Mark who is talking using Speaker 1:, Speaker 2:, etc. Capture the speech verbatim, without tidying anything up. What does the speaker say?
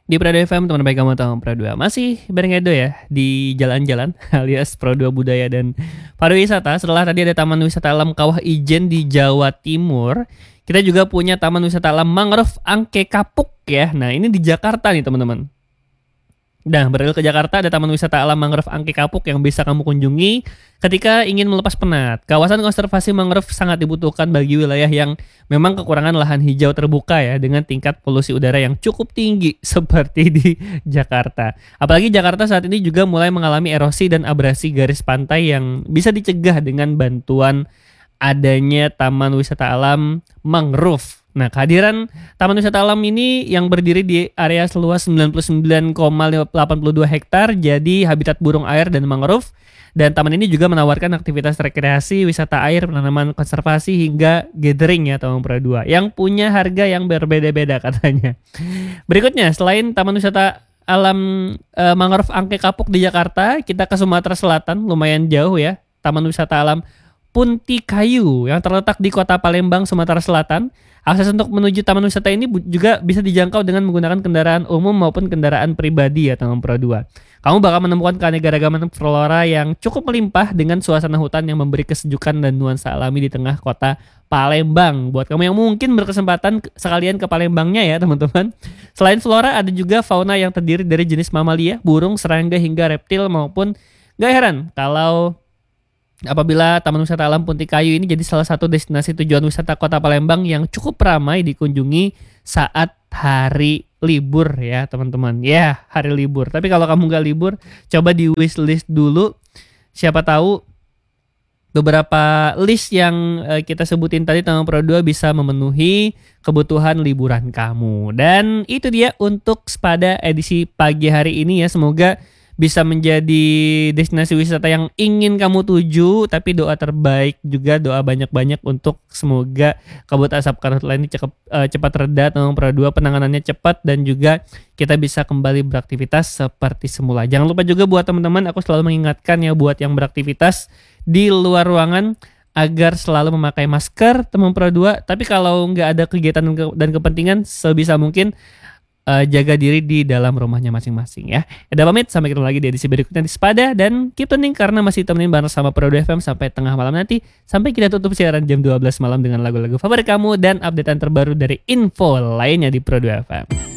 Speaker 1: Di Pro dua F M, teman baik kamu tahu Pro dua. Masih bareng Edo ya di jalan-jalan alias Pro dua Budaya dan Pariwisata. Setelah tadi ada Taman Wisata Alam Kawah Ijen di Jawa Timur, kita juga punya Taman Wisata Alam Mangrove Angke Kapuk ya. Nah, ini di Jakarta nih, teman-teman. Nah, beralih ke Jakarta ada Taman Wisata Alam Mangrove Angke Kapuk yang bisa kamu kunjungi ketika ingin melepas penat. Kawasan konservasi mangrove sangat dibutuhkan bagi wilayah yang memang kekurangan lahan hijau terbuka ya, dengan tingkat polusi udara yang cukup tinggi seperti di Jakarta. Apalagi Jakarta saat ini juga mulai mengalami erosi dan abrasi garis pantai yang bisa dicegah dengan bantuan adanya Taman Wisata Alam Mangrove. Nah, kehadiran Taman Wisata Alam ini yang berdiri di area seluas sembilan puluh sembilan koma delapan dua hektar jadi habitat burung air dan mangrove. Dan taman ini juga menawarkan aktivitas rekreasi, wisata air, penanaman konservasi hingga gathering ya Taman Pro dua yang punya harga yang berbeda-beda katanya. Berikutnya, selain Taman Wisata Alam e, Mangrove Angke Kapuk di Jakarta, kita ke Sumatera Selatan, lumayan jauh ya. Taman Wisata Alam Punti Kayu yang terletak di Kota Palembang, Sumatera Selatan. Akses untuk menuju taman wisata ini juga bisa dijangkau dengan menggunakan kendaraan umum maupun kendaraan pribadi ya Taman Pro dua. Kamu bakal menemukan keanekaragaman flora yang cukup melimpah dengan suasana hutan yang memberi kesejukan dan nuansa alami di tengah kota Palembang. Buat kamu yang mungkin berkesempatan sekalian ke Palembangnya ya teman-teman. Selain flora, ada juga fauna yang terdiri dari jenis mamalia, burung, serangga hingga reptil maupun gak heran kalau apabila Taman Wisata Alam Punti Kayu ini jadi salah satu destinasi tujuan wisata Kota Palembang yang cukup ramai dikunjungi saat hari libur ya teman-teman. Ya, hari libur. Tapi kalau kamu nggak libur, coba di wishlist dulu. Siapa tahu beberapa list yang uh, kita sebutin tadi Taman Pro dua bisa memenuhi kebutuhan liburan kamu. Dan itu dia untuk pada edisi pagi hari ini ya. Semoga bisa menjadi destinasi wisata yang ingin kamu tuju, tapi doa terbaik juga, doa banyak-banyak untuk semoga kabut asap karhutla ini cepat, uh, cepat reda, Taman Pro dua penanganannya cepat dan juga kita bisa kembali beraktivitas seperti semula. Jangan lupa juga buat teman-teman, aku selalu mengingatkan ya buat yang beraktivitas di luar ruangan agar selalu memakai masker, Taman Pro dua. Tapi kalau nggak ada kegiatan dan kepentingan, sebisa mungkin Uh, jaga diri di dalam rumahnya masing-masing ya. Udah pamit, sampai ketemu lagi di edisi berikutnya di Sepada dan keep tuning karena masih temenin bareng sama Pro dua F M sampai tengah malam nanti, sampai kita tutup siaran jam dua belas malam dengan lagu-lagu favorit kamu dan updatean terbaru dari info lainnya di Pro dua F M.